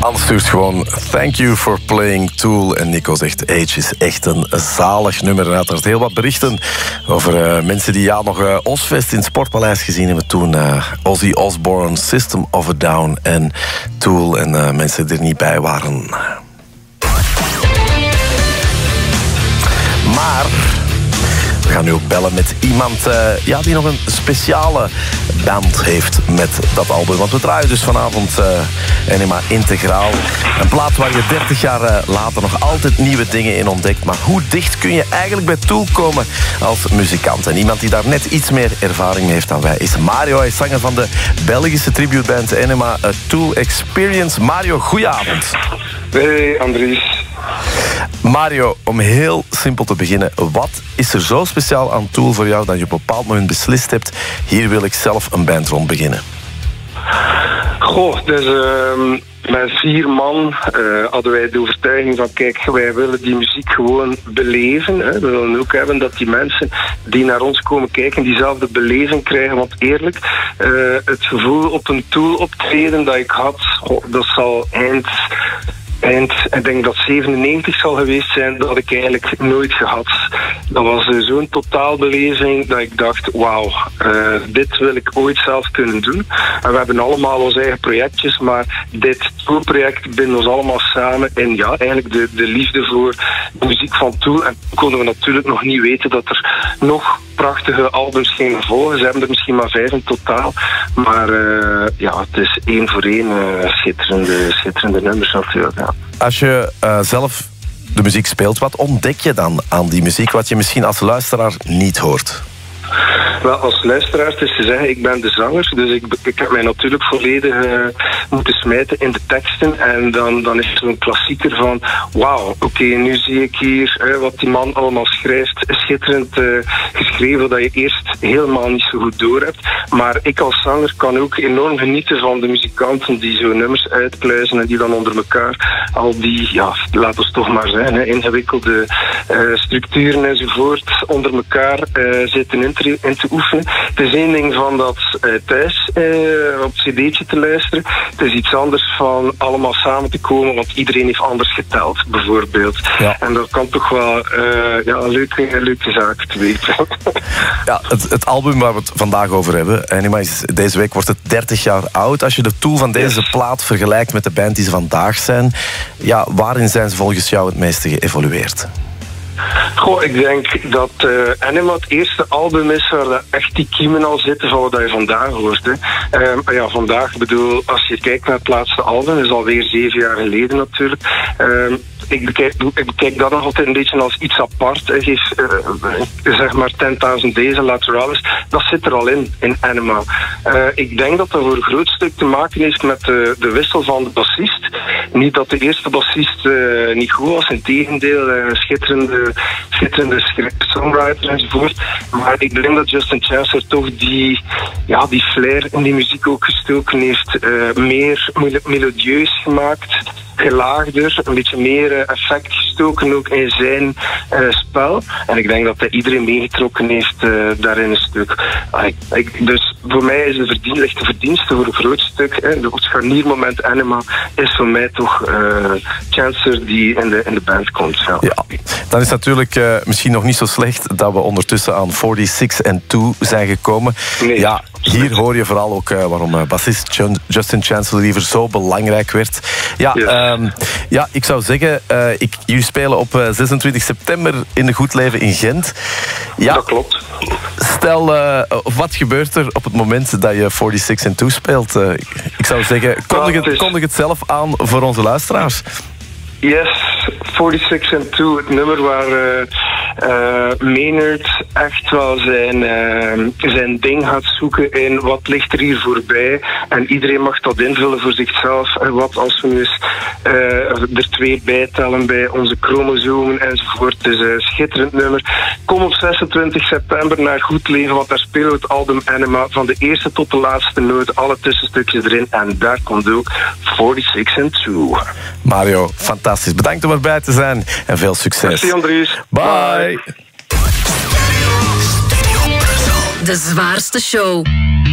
Anne stuurt gewoon thank you for playing Tool. En Nico zegt Age is echt een zalig nummer. En uiteraard heel wat berichten over mensen die nog Ozzfest in het Sportpaleis gezien hebben toen. Ozzy Osbourne, System of a Down en Tool. En mensen die er niet bij waren. Maar we gaan nu ook bellen met iemand die nog een speciale band heeft met dat album. Want we draaien dus vanavond Enema integraal. Een plaat waar je 30 jaar later nog altijd nieuwe dingen in ontdekt. Maar hoe dicht kun je eigenlijk bij Tool komen als muzikant? En iemand die daar net iets meer ervaring mee heeft dan wij is Mario. Hij is zanger van de Belgische tributeband Enema, A Tool Experience. Mario, goedenavond. Hey Andries. Mario, om heel simpel te beginnen, wat is er zo speciaal aan Tool voor jou dat je op een bepaald moment beslist hebt, hier wil ik zelf een band rond beginnen? Goh, dus met 4 man hadden wij de overtuiging van kijk, wij willen die muziek gewoon beleven. Hè. We willen ook hebben dat die mensen die naar ons komen kijken diezelfde beleving krijgen. Want eerlijk, het gevoel op een Tool optreden dat ik had, dat zal eind, ik denk dat 97 zal geweest zijn, dat had ik eigenlijk nooit gehad. Dat was zo'n totaalbeleving dat ik dacht, wauw, dit wil ik ooit zelf kunnen doen. En we hebben allemaal onze eigen projectjes, maar dit Tool-project bindt ons allemaal samen. En ja, eigenlijk de liefde voor de muziek van Tool. En toen konden we natuurlijk nog niet weten dat er nog prachtige albums gingen volgen. Ze hebben er misschien maar 5 in totaal. Maar het is 1 voor 1 schitterende nummers natuurlijk. Ja. Als je zelf de muziek speelt, wat ontdek je dan aan die muziek wat je misschien als luisteraar niet hoort? Wel, als luisteraar is te zeggen, ik ben de zanger, dus ik heb mij natuurlijk volledig moeten smijten in de teksten. En dan is er zo'n klassieker van, wauw, oké, nu zie ik hier wat die man allemaal schrijft. Schitterend geschreven, dat je eerst helemaal niet zo goed door hebt. Maar ik als zanger kan ook enorm genieten van de muzikanten die zo nummers uitpluizen en die dan onder elkaar al die, laat ons toch maar zeggen, ingewikkelde structuren enzovoort onder elkaar zitten in te oefenen. Het is één ding van dat thuis op cd'tje te luisteren. Het is iets anders van allemaal samen te komen, want iedereen heeft anders geteld, bijvoorbeeld. Ja. En dat kan toch wel een leuke zaak te weten. Ja, het album waar we het vandaag over hebben, Enema, deze week wordt het 30 jaar oud. Als je de Tool van deze plaat vergelijkt met de band die ze vandaag zijn, waarin zijn ze volgens jou het meeste geëvolueerd? Goh, ik denk dat Enema het eerste album is waar echt die kiemen al zitten van wat je vandaag hoort. Hè. Vandaag, bedoel, als je kijkt naar het laatste album, dat is alweer 7 jaar geleden natuurlijk. Ik bekijk dat nog altijd een beetje als iets apart. Zeg maar 10.000 Days en Lateralis, dat zit er al in Enema. Ik denk dat voor een groot stuk te maken heeft met de wissel van de bassist. Niet dat de eerste bassist niet goed was, integendeel, schitterende songwriter enzovoort. Maar ik denk dat Justin Chance toch die flair in die muziek ook gestoken heeft. Meer melodieus gemaakt, gelaagder, een beetje meer effect gestoken ook in zijn spel. En ik denk dat hij iedereen meegetrokken heeft daarin een stuk. Dus voor mij is de verdienste voor een groot stuk. Het scharniermoment Enema is voor mij toch Chancer die in de band komt. Ja. Dan is het natuurlijk misschien nog niet zo slecht dat we ondertussen aan 46 and 2 zijn gekomen. Nee. Ja, hier hoor je vooral ook waarom bassist Justin Chancellor zo belangrijk werd. Ik zou zeggen, jullie spelen op 26 september in de Goed Leven in Gent. Ja, dat klopt. Stel, wat gebeurt er op het moment dat je 46 and 2 speelt? Ik zou zeggen, kondig het zelf aan voor onze luisteraars. Yes, 46 and 2, het nummer waar Maynard echt wel zijn ding gaat zoeken in wat ligt er hier voorbij. En iedereen mag dat invullen voor zichzelf. Wat als we dus er 2 bijtellen bij onze chromosomen enzovoort. Het is een schitterend nummer. Kom op 26 september naar Goed Leven, want daar spelen we het album Enema van de eerste tot de laatste noot, alle tussenstukjes erin. En daar komt ook 46 and 2. Mario, fantastisch. Bedankt om erbij te zijn en veel succes. Merci Andries. Bye. De zwaarste show.